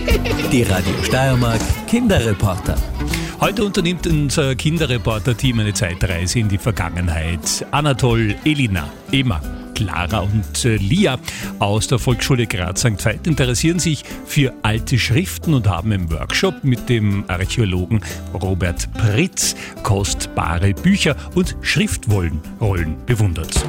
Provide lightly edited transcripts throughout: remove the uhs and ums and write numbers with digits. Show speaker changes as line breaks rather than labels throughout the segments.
Die Radio Steiermark Kinderreporter.
Heute unternimmt unser Kinderreporter-Team eine Zeitreise in die Vergangenheit. Anatol, Elina, Emma, Clara und Lia aus der Volksschule Graz St. Veit interessieren sich für alte Schriften und haben im Workshop mit dem Archäologen Robert Pritz kostbare Bücher und Schriftrollen bewundert.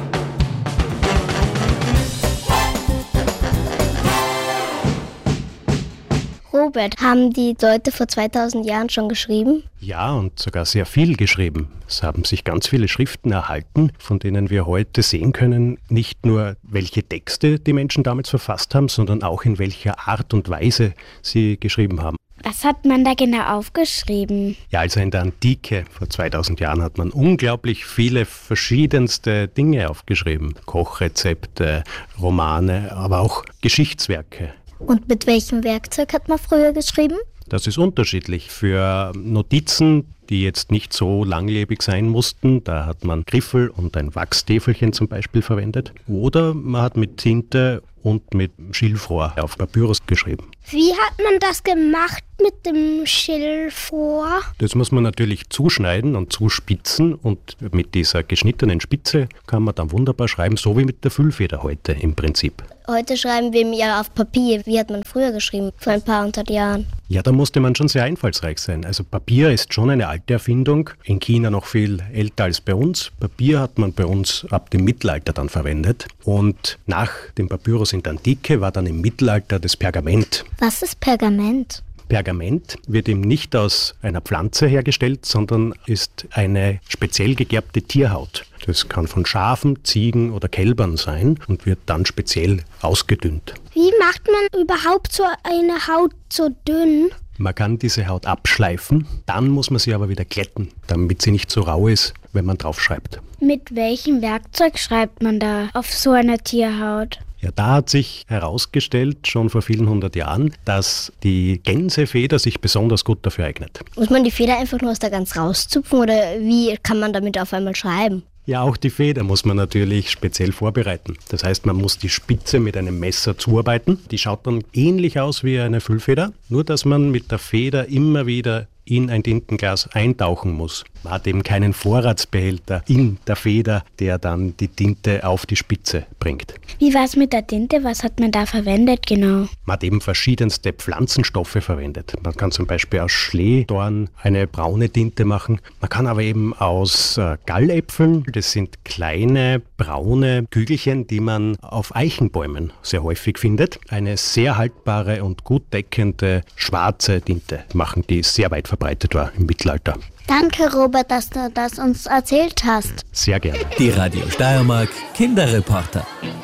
Robert, haben die Leute vor 2000 Jahren schon geschrieben?
Ja, und sogar sehr viel geschrieben. Es haben sich ganz viele Schriften erhalten, von denen wir heute sehen können, nicht nur welche Texte die Menschen damals verfasst haben, sondern auch in welcher Art und Weise sie geschrieben haben.
Was hat man da genau aufgeschrieben?
Ja, also in der Antike, vor 2000 Jahren, hat man unglaublich viele verschiedenste Dinge aufgeschrieben. Kochrezepte, Romane, aber auch Geschichtswerke.
Und mit welchem Werkzeug hat man früher geschrieben?
Das ist unterschiedlich. Für Notizen, die jetzt nicht so langlebig sein mussten, da hat man Griffel und ein Wachstäfelchen zum Beispiel verwendet. Oder man hat mit Tinte und mit Schilfrohr auf Papyrus geschrieben.
Wie hat man das gemacht mit dem Schilfrohr?
Das muss man natürlich zuschneiden und zuspitzen, und mit dieser geschnittenen Spitze kann man dann wunderbar schreiben, so wie mit der Füllfeder heute im Prinzip.
Heute schreiben wir ja auf Papier. Wie hat man früher geschrieben, vor ein paar hundert Jahren?
Ja, da musste man schon sehr einfallsreich sein. Also Papier ist schon eine alte Erfindung, in China noch viel älter als bei uns. Papier hat man bei uns ab dem Mittelalter dann verwendet, und nach dem Papyrus in der Antike war dann im Mittelalter das Pergament.
Was ist Pergament?
Pergament wird eben nicht aus einer Pflanze hergestellt, sondern ist eine speziell gegerbte Tierhaut. Das kann von Schafen, Ziegen oder Kälbern sein und wird dann speziell ausgedünnt.
Wie macht man überhaupt so eine Haut so dünn?
Man kann diese Haut abschleifen, dann muss man sie aber wieder glätten, damit sie nicht so rau ist, wenn man drauf schreibt.
Mit welchem Werkzeug schreibt man da auf so einer Tierhaut?
Ja, da hat sich herausgestellt, schon vor vielen hundert Jahren, dass die Gänsefeder sich besonders gut dafür eignet.
Muss man die Feder einfach nur aus der Gans rauszupfen, oder wie kann man damit auf einmal schreiben?
Ja, auch die Feder muss man natürlich speziell vorbereiten. Das heißt, man muss die Spitze mit einem Messer zuarbeiten. Die schaut dann ähnlich aus wie eine Füllfeder, nur dass man mit der Feder immer wieder in ein Tintenglas eintauchen muss. Man hat eben keinen Vorratsbehälter in der Feder, der dann die Tinte auf die Spitze bringt.
Wie war es mit der Tinte? Was hat man da verwendet genau?
Man hat eben verschiedenste Pflanzenstoffe verwendet. Man kann zum Beispiel aus Schlehdorn eine braune Tinte machen. Man kann aber eben aus Galläpfeln, das sind kleine braune Kügelchen, die man auf Eichenbäumen sehr häufig findet, eine sehr haltbare und gut deckende schwarze Tinte machen, die sehr weit verbreitet war im Mittelalter.
Danke, Robert, dass du das uns erzählt hast.
Sehr gerne.
Die Radio Steiermark Kinderreporter.